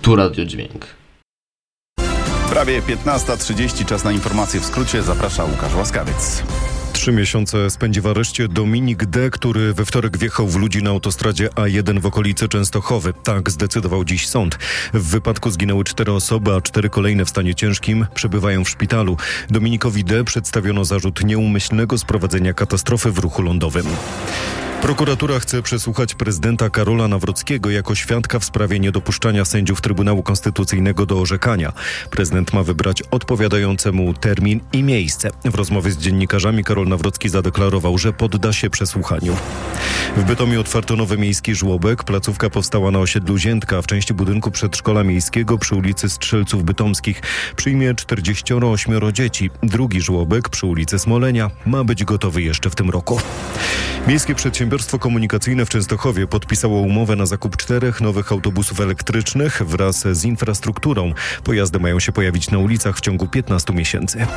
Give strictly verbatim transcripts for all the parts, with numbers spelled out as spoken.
Tu Radiodźwięk. Prawie piętnasta trzydzieści, czas na informacje w skrócie. Zaprasza Łukasz Łaskawiec. Trzy miesiące spędzi w areszcie Dominik D., który we wtorek wjechał w ludzi na autostradzie A jeden w okolicy Częstochowy. Tak zdecydował dziś sąd. W wypadku zginęły cztery osoby, a cztery kolejne w stanie ciężkim przebywają w szpitalu. Dominikowi D. przedstawiono zarzut nieumyślnego sprowadzenia katastrofy w ruchu lądowym. Prokuratura chce przesłuchać prezydenta Karola Nawrockiego jako świadka w sprawie niedopuszczania sędziów Trybunału Konstytucyjnego do orzekania. Prezydent ma wybrać odpowiadającemu termin i miejsce. W rozmowie z dziennikarzami Karol Nawrocki zadeklarował, że podda się przesłuchaniu. W Bytomiu otwarto nowy miejski żłobek. Placówka powstała na osiedlu Ziętka, w części budynku przedszkola miejskiego przy ulicy Strzelców Bytomskich. Przyjmie czterdzieści osiem dzieci. Drugi żłobek przy ulicy Smolenia ma być gotowy jeszcze w tym roku. Miejskie Przedsiębiorstwo Komunikacyjne w Częstochowie podpisało umowę na zakup czterech nowych autobusów elektrycznych wraz z infrastrukturą. Pojazdy mają się pojawić na ulicach w ciągu piętnastu miesięcy.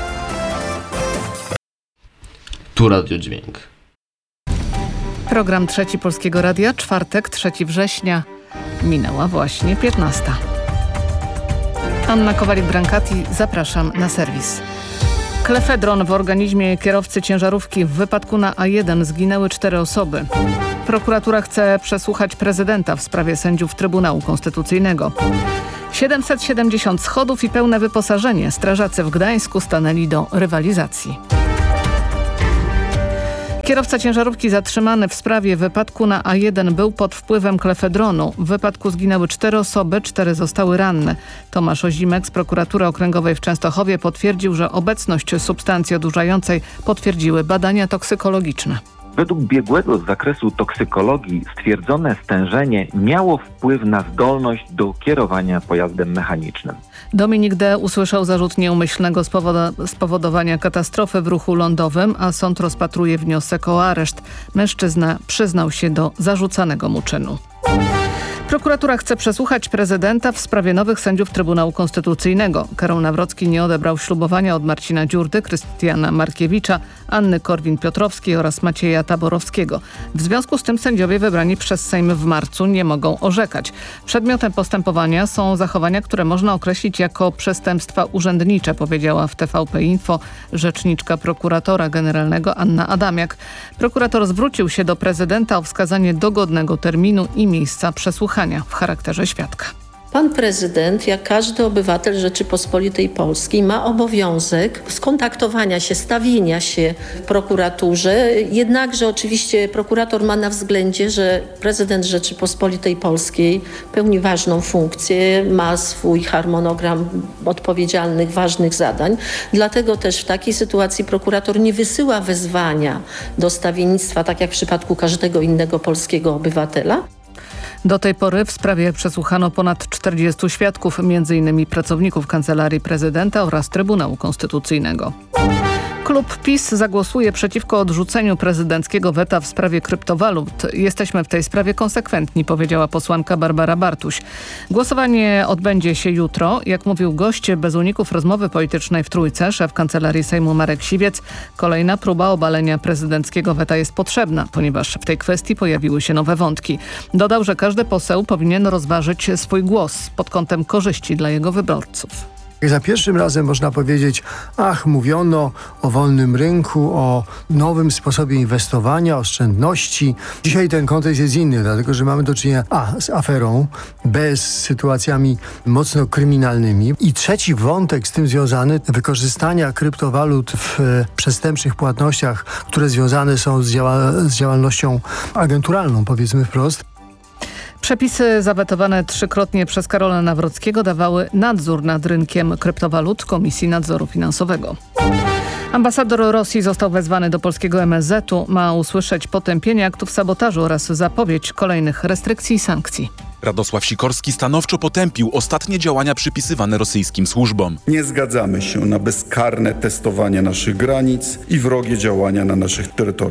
Tu Radiodźwięk. Program Trzeci Polskiego Radia, czwartek, trzeciego września. Minęła właśnie piętnasta. Anna Kowalik-Brankati, zapraszam na serwis. Klefedron w organizmie kierowcy ciężarówki. W wypadku na A jeden zginęły cztery osoby. Prokuratura chce przesłuchać prezydenta w sprawie sędziów Trybunału Konstytucyjnego. siedemset siedemdziesiąt schodów i pełne wyposażenie. Strażacy w Gdańsku stanęli do rywalizacji. Kierowca ciężarówki zatrzymany w sprawie wypadku na A jeden był pod wpływem klefedronu. W wypadku zginęły cztery osoby, cztery zostały ranne. Tomasz Ozimek z Prokuratury Okręgowej w Częstochowie potwierdził, że obecność substancji odurzającej potwierdziły badania toksykologiczne. Według biegłego z zakresu toksykologii stwierdzone stężenie miało wpływ na zdolność do kierowania pojazdem mechanicznym. Dominik D. usłyszał zarzut nieumyślnego spowoda- spowodowania katastrofy w ruchu lądowym, a sąd rozpatruje wniosek o areszt. Mężczyzna przyznał się do zarzucanego mu czynu. Prokuratura chce przesłuchać prezydenta w sprawie nowych sędziów Trybunału Konstytucyjnego. Karol Nawrocki nie odebrał ślubowania od Marcina Dziurdy, Krystiana Markiewicza, Anny Korwin-Piotrowskiej oraz Macieja Taborowskiego. W związku z tym sędziowie wybrani przez Sejm w marcu nie mogą orzekać. Przedmiotem postępowania są zachowania, które można określić jako przestępstwa urzędnicze, powiedziała w T V P Info rzeczniczka prokuratora generalnego Anna Adamiak. Prokurator zwrócił się do prezydenta o wskazanie dogodnego terminu i miejsca przesłuchania w charakterze świadka. Pan prezydent, jak każdy obywatel Rzeczypospolitej Polskiej, ma obowiązek skontaktowania się, stawienia się w prokuraturze. Jednakże oczywiście prokurator ma na względzie, że prezydent Rzeczypospolitej Polskiej pełni ważną funkcję, ma swój harmonogram odpowiedzialnych, ważnych zadań. Dlatego też w takiej sytuacji prokurator nie wysyła wezwania do stawiennictwa, tak jak w przypadku każdego innego polskiego obywatela. Do tej pory w sprawie przesłuchano ponad czterdziestu świadków, między innymi pracowników Kancelarii Prezydenta oraz Trybunału Konstytucyjnego. Klub PiS zagłosuje przeciwko odrzuceniu prezydenckiego weta w sprawie kryptowalut. Jesteśmy w tej sprawie konsekwentni, powiedziała posłanka Barbara Bartuś. Głosowanie odbędzie się jutro. Jak mówił gość bez uników rozmowy politycznej w Trójce, szef Kancelarii Sejmu Marek Siwiec, kolejna próba obalenia prezydenckiego weta jest potrzebna, ponieważ w tej kwestii pojawiły się nowe wątki. Dodał, że każdy poseł powinien rozważyć swój głos pod kątem korzyści dla jego wyborców. Za pierwszym razem można powiedzieć, ach, mówiono o wolnym rynku, o nowym sposobie inwestowania, oszczędności. Dzisiaj ten kontekst jest inny, dlatego że mamy do czynienia a, z aferą, b, z sytuacjami mocno kryminalnymi. I trzeci wątek z tym związany, wykorzystania kryptowalut w e, przestępczych płatnościach, które związane są z, działa- z działalnością agenturalną, powiedzmy wprost. Przepisy zawetowane trzykrotnie przez Karola Nawrockiego dawały nadzór nad rynkiem kryptowalut Komisji Nadzoru Finansowego. Ambasador Rosji został wezwany do polskiego M S Z u. Ma usłyszeć potępienie aktów sabotażu oraz zapowiedź kolejnych restrykcji i sankcji. Radosław Sikorski stanowczo potępił ostatnie działania przypisywane rosyjskim służbom. Nie zgadzamy się na bezkarne testowanie naszych granic i wrogie działania na naszych terytoriach.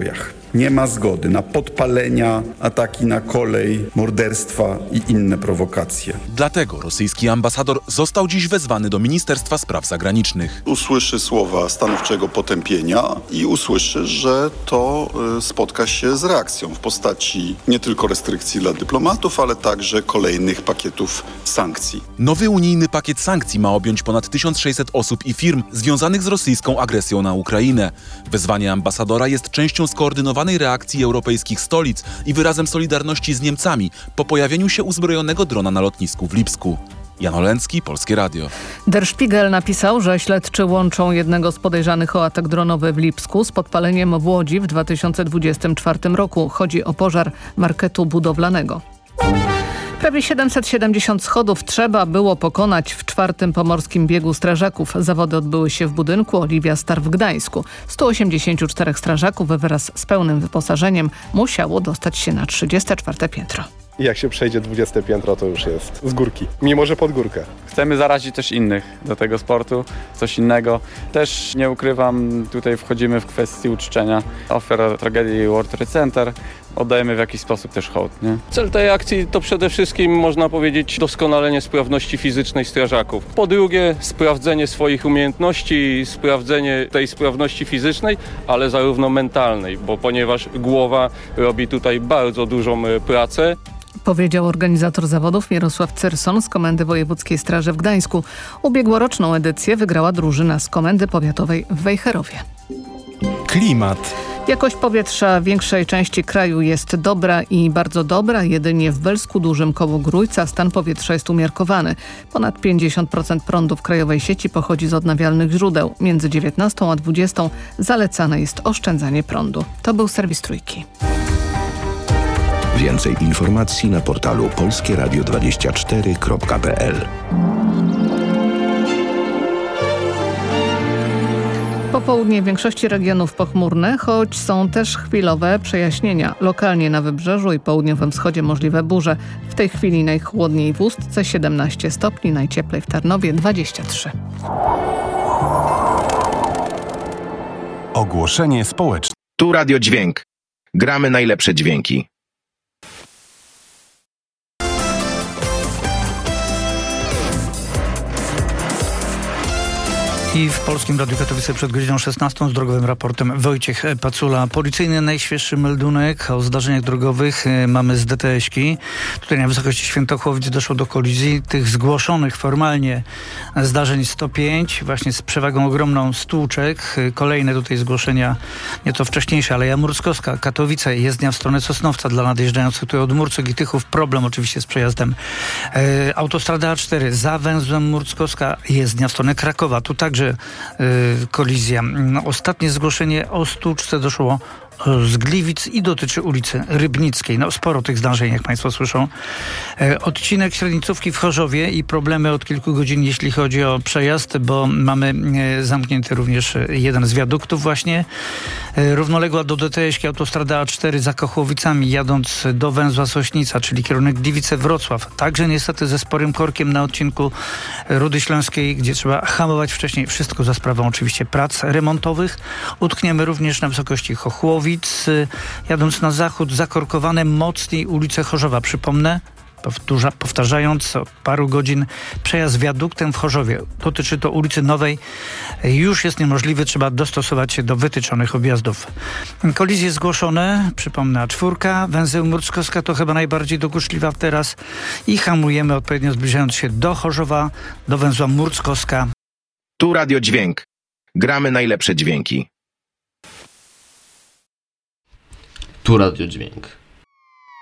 Nie ma zgody na podpalenia, ataki na kolej, morderstwa i inne prowokacje. Dlatego rosyjski ambasador został dziś wezwany do Ministerstwa Spraw Zagranicznych. Usłyszy słowa stanowczego potępienia i usłyszy, że to spotka się z reakcją w postaci nie tylko restrykcji dla dyplomatów, ale także kolejnych pakietów sankcji. Nowy unijny pakiet sankcji ma objąć ponad tysiąc sześćset osób i firm związanych z rosyjską agresją na Ukrainę. Wezwanie ambasadora jest częścią skoordynowanej reakcji europejskich stolic i wyrazem solidarności z Niemcami po pojawieniu się uzbrojonego drona na lotnisku w Lipsku. Jan Olęcki, Polskie Radio. Der Spiegel napisał, że śledczy łączą jednego z podejrzanych o atak dronowy w Lipsku z podpaleniem w Łodzi w dwa tysiące dwudziestym czwartym roku. Chodzi o pożar marketu budowlanego. Prawie siedemset siedemdziesiąt schodów trzeba było pokonać w czwartym pomorskim biegu strażaków. Zawody odbyły się w budynku Oliwia Star w Gdańsku. stu osiemdziesięciu czterech strażaków wraz z pełnym wyposażeniem musiało dostać się na trzydzieste czwarte piętro. I jak się przejdzie dwudzieste piętro, to już jest z górki, mimo że pod górkę. Chcemy zarazić też innych do tego sportu, coś innego. Też nie ukrywam, tutaj wchodzimy w kwestię uczczenia ofiar tragedii World Trade Center. Oddajemy w jakiś sposób też hołd, nie? Cel tej akcji to przede wszystkim, można powiedzieć, doskonalenie sprawności fizycznej strażaków. Po drugie, sprawdzenie swoich umiejętności, sprawdzenie tej sprawności fizycznej, ale zarówno mentalnej, bo ponieważ głowa robi tutaj bardzo dużą pracę. Powiedział organizator zawodów Mirosław Cyrson z Komendy Wojewódzkiej Straży w Gdańsku. Ubiegłoroczną edycję wygrała drużyna z Komendy Powiatowej w Wejherowie. Klimat. Jakość powietrza w większej części kraju jest dobra i bardzo dobra. Jedynie w Belsku Dużym koło Grójca stan powietrza jest umiarkowany. Ponad pięćdziesiąt procent prądu w krajowej sieci pochodzi z odnawialnych źródeł. Między dziewiętnastą a dwudziestą zalecane jest oszczędzanie prądu. To był serwis Trójki. Więcej informacji na portalu polskie radio dwadzieścia cztery kropka p l. Popołudnie w większości regionów pochmurne, choć są też chwilowe przejaśnienia. Lokalnie na wybrzeżu i południowym wschodzie możliwe burze. W tej chwili najchłodniej w Ustce siedemnaście stopni, najcieplej w Tarnowie dwadzieścia trzy. Ogłoszenie społeczne. Tu Radio Dźwięk. Gramy najlepsze dźwięki. I w Polskim Radiu Katowice przed godziną szesnastą z drogowym raportem Wojciech Pacula. Policyjny najświeższy meldunek o zdarzeniach drogowych mamy z D T S-ki. Tutaj na wysokości Świętochłowic doszło do kolizji. Tych zgłoszonych formalnie zdarzeń sto pięć, właśnie z przewagą ogromną stłuczek. Kolejne tutaj zgłoszenia, nieco wcześniejsze, ale Jamurskowska, Katowice, jezdnia w stronę Sosnowca dla nadjeżdżających tutaj od Murcek i Tychów. Problem oczywiście z przejazdem. E, autostrada A cztery za węzłem Murckowska, jezdnia w stronę Krakowa. Tu także y, kolizja. No, ostatnie zgłoszenie o stłuczce doszło z Gliwic i dotyczy ulicy Rybnickiej. No sporo tych zdarzeń, jak Państwo słyszą. E, odcinek Średnicówki w Chorzowie i problemy od kilku godzin, jeśli chodzi o przejazd, bo mamy e, zamknięty również jeden z wiaduktów właśnie. E, równoległa do D T S-ki autostrada A cztery za Kochłowicami, jadąc do węzła Sośnica, czyli kierunek Gliwice-Wrocław. Także niestety ze sporym korkiem na odcinku Rudy Śląskiej, gdzie trzeba hamować wcześniej. Wszystko za sprawą oczywiście prac remontowych. Utkniemy również na wysokości Chochłowic. Jadąc na zachód, zakorkowane mocniej ulice Chorzowa. Przypomnę, powtórza, powtarzając od paru godzin, przejazd wiaduktem w Chorzowie. Dotyczy to ulicy Nowej. Już jest niemożliwy, trzeba dostosować się do wytyczonych objazdów. Kolizje zgłoszone, przypomnę, A czwórka, węzeł Murckowska to chyba najbardziej dokuczliwa teraz i hamujemy odpowiednio zbliżając się do Chorzowa, do węzła Murckowska. Tu Radio Dźwięk. Gramy najlepsze dźwięki. Tu Radio Dźwięk.